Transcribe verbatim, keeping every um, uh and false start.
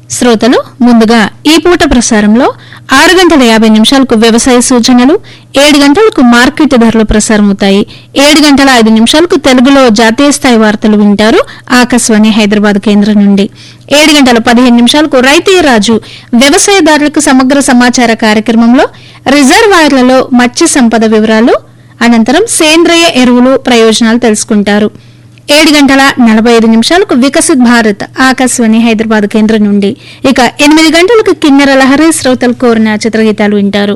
శ్రోతలు ముందుగా ఈ పూట ప్రసారంలో ఆరు గంటల యాభై నిమిషాలకు వ్యవసాయ సూచనలు, ఏడు గంటలకు మార్కెట్ ధరలు ప్రసారమవుతాయి. ఏడు గంటల ఐదు నిమిషాలకు తెలుగులో జాతీయ స్థాయి వార్తలు వింటారు ఆకాశవాణి హైదరాబాద్ కేంద్రం నుండి. ఏడు గంటల పదిహేను నిమిషాలకు రైతే రాజు వ్యవసాయదారులకు సమగ్ర సమాచార కార్యక్రమంలో రిజర్వాయర్లలో మత్స్య సంపద వివరాలు, అనంతరం సేంద్రియ ఎరువులు ప్రయోజనాలు తెలుసుకుంటారు. ఏడు గంటల నలభై ఐదు నిమిషాలకు వికసిత్ భారత్ ఆకాశవాణి హైదరాబాద్ కేంద్రం నుండి. ఇక ఎనిమిది గంటలకు కిన్నెర లహరి శ్రోతలు కోరిన చిత్రగీతాలు వింటారు.